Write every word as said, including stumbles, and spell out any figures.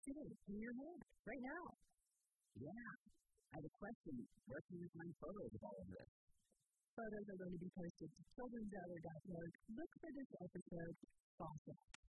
today in your head right now. Yeah. I have a question. Where can you find photos of all of this? Photos are going to be posted to children's hour dot org. Look for this episode, Fossil.